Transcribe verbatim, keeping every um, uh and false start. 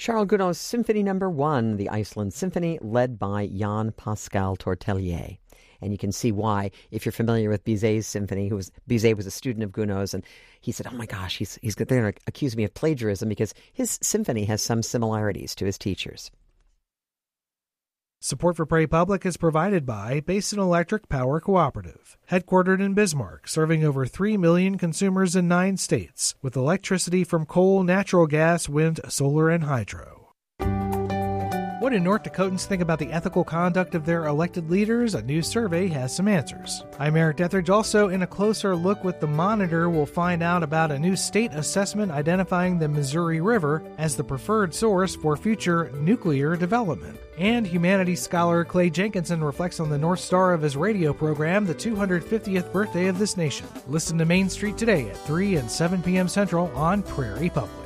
Charles Gounod's Symphony Number One, the Iceland Symphony, led by Jan Pascal Tortelier. And you can see why, if you're familiar with Bizet's symphony, who was Bizet was a student of Gounod's, and he said, oh my gosh, he's, he's they're going to accuse me of plagiarism because his symphony has some similarities to his teacher's. Support for Prairie Public is provided by Basin Electric Power Cooperative, headquartered in Bismarck, serving over three million consumers in nine states, with electricity from coal, natural gas, wind, solar, and hydro. What do North Dakotans think about the ethical conduct of their elected leaders? A new survey has some answers. I'm Eric Dethridge. Also, in a closer look with the Monitor, we'll find out about a new state assessment identifying the Missouri River as the preferred source for future nuclear development. And humanities scholar Clay Jenkinson reflects on the North Star of his radio program, the two hundred fiftieth birthday of this nation. Listen to Main Street today at three and seven p.m. Central on Prairie Public.